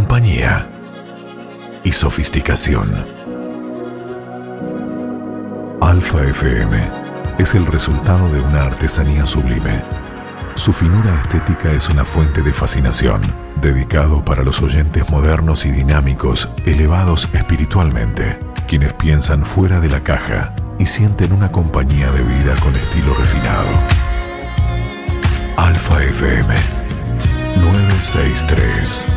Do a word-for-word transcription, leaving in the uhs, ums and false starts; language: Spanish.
compañía y sofisticación. Alfa F M es el resultado de una artesanía sublime. Su finura estética es una fuente de fascinación, dedicado para los oyentes modernos y dinámicos, elevados espiritualmente, quienes piensan fuera de la caja y sienten una compañía de vida con estilo refinado. Alfa F M novecientos sesenta y tres.